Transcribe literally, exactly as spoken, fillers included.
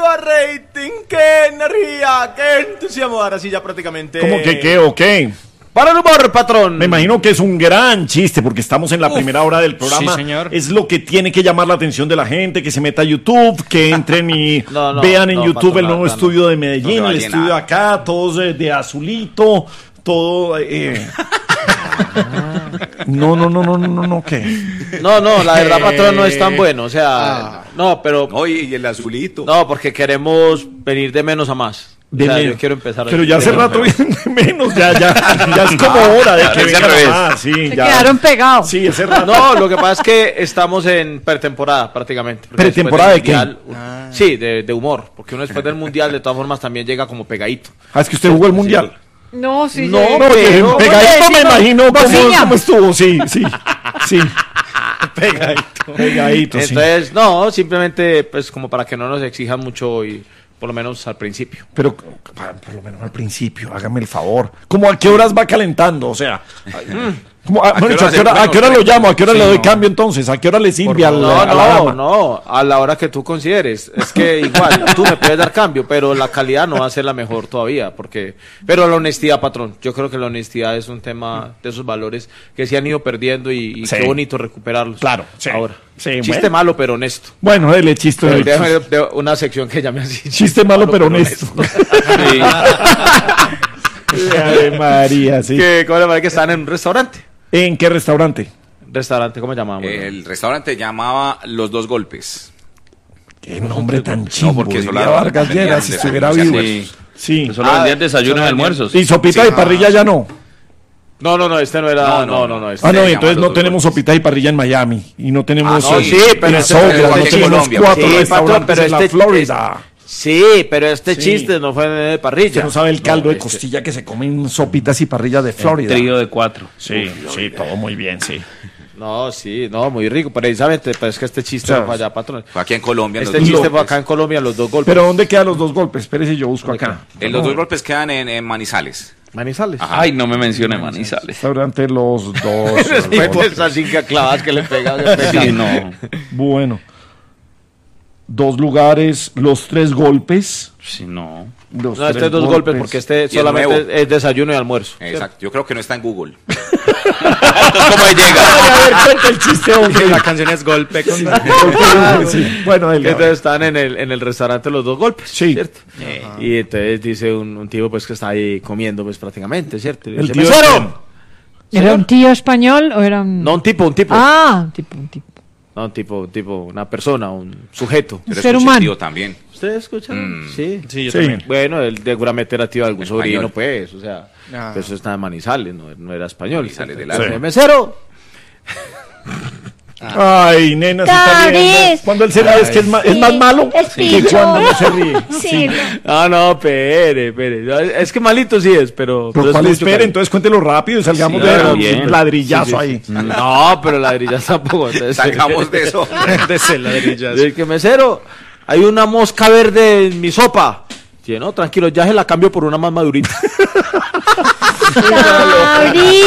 rating, qué energía, qué entusiasmo. Ahora sí ya prácticamente... ¿Cómo que qué o qué? Para el humor, patrón. Me imagino que es un gran chiste porque estamos en la Uf, primera hora del programa. Sí, señor. Es lo que tiene que llamar la atención de la gente, que se meta a YouTube, que entren y no, no, vean en no, YouTube patrón, el nuevo no, estudio no. de Medellín, no el estudio acá, todos de, de azulito, todo... Eh. No, no, no, no, no, no, no, ¿qué? No, no, la verdad, patrón, no es tan bueno, o sea, ah. no, pero... Oye, y el azulito. No, porque queremos venir de menos a más. De o sea, menos. Yo quiero empezar. Pero ya hace rato vienen de menos, ya, ya, ya es como hora de que vengan más, sí, Se ya. quedaron pegados. Sí, ese rato. No, lo que pasa es que estamos en pretemporada prácticamente. ¿Pretemporada de qué? Ah. Sí, de, de humor, porque uno después del mundial de todas formas también llega como pegadito. Ah, es que usted jugó el mundial. No, sí. No, sí. No, pero- pegadito me imagino cómo, Bociña. cómo estuvo, sí, sí, sí. Pegadito, pegadito, sí. Entonces, no, simplemente pues como para que no nos exijan mucho y por lo menos al principio. Pero pa- por lo menos al principio, hágame el favor. ¿Cómo a qué horas va calentando? O sea, ¿cómo, a, ¿A qué bueno, hora ¿a qué hora, se- a qué hora lo llamo? ¿A qué hora Sí, le doy no. cambio entonces? ¿A qué hora le sirve al, No, a la no, dama? no, a la hora que tú consideres. Es que igual, tú me puedes dar cambio, pero la calidad no va a ser la mejor todavía, porque... Pero la honestidad, patrón, yo creo que la honestidad es un tema de esos valores que se han ido perdiendo y, y Sí. qué bonito recuperarlos. Claro, sí. Ahora. Sí, Chiste bueno. malo, pero honesto. Bueno, dele chiste. Pero dele déjame chiste. de- de una sección que llame así. Chiste malo pero honesto. Sí. Ave María, sí. Que, ¿cómo le parece que estaban en un restaurante? ¿En qué restaurante? Restaurante, ¿cómo llamamos? El restaurante llamaba Los Dos Golpes. Qué nombre tan chimbo. porque diría solo Vargas vendían Lleras si estuviera desayunos y vivo. Sí. Sí. Solo Ah, vendían desayunos solo y vendían- almuerzos. Y sopita Sí. de parrilla ya no. No, no, no, este no era... No, No, no, no, no. no. este Ah, no, Se y llaman entonces Los no Dos tenemos Golpes. sopita y parrilla en Miami. Y no tenemos Ah, no, eh, sí, pero en este- Sogra, pero no este- tenemos Colombia. cuatro Sí, restaurantes patrón, pero en la este- Florida. Sí, pero este Sí. chiste no fue de parrilla. Usted no sabe el caldo No, de este- costilla que se comen sopitas y parrillas de Florida. Trío de cuatro. Sí, sí, todo muy bien, sí. No, sí, no, muy rico, precisamente, pero es que este chiste O sea, no fue allá, patrón. Fue aquí en Colombia. Este Los Dos chiste fue Golpes. acá en Colombia, los dos golpes. Pero ¿dónde quedan los dos golpes? Espérese, yo busco acá. Eh, Los Dos Golpes quedan en, en Manizales. Manizales. Ajá. Ay, no me mencione Manizales. Restaurante Los Dos Después de Golpes. esas cinco clavadas que le pega. le pega. Sí, no. Bueno. Dos lugares, los tres golpes. Sí, no. Los No, este tres es dos golpes, porque este es solamente nuevo. es, es desayuno y almuerzo. Exacto. Yo creo que no está en Google. Entonces, ¿cómo ahí llega? A ver, cuenta el chiste, hombre. La canción es golpe con... Sí, bueno, dele. Entonces están en el, en el restaurante los dos golpes, Sí. ¿cierto? Y entonces dice un, un tipo pues que está ahí comiendo pues prácticamente, ¿cierto? Y El dice, tío "Mesero". ¿Era un tío español o era un...? No, un tipo, un tipo. Ah, un tipo, un tipo. No, un tipo, un tipo, una persona, un sujeto. Yo lo ser escuché, humano. tío, también. ¿Ustedes escuchan? Mm. Sí. Sí, yo Sí. también. Bueno, él seguramente era tío de algún Español. sobrino, pues, o sea, Ah. pues eso está en Manizales, no, no era español. Manizales del Entonces, Alto. mesero. Ay, nena, se está riendo. Caris. Cuando él se ríe es que es, ma- es más malo Es que pillo. cuando no se ríe. Sí, no. Ah, no, pere, pere. Es que malito sí es, pero... Pero pero es ¿cuál mucho espere? cariño. Entonces cuéntelo rápido y salgamos Sí, de claro, un bien. ladrillazo Sí, sí, sí. ahí. No, pero ladrillas tampoco. entonces- Salgamos de eso. de ese ladrillazo. Es que mesero, hay una mosca verde en mi sopa. Sí, no, tranquilo, ya se la cambio por una más madurita. Caris.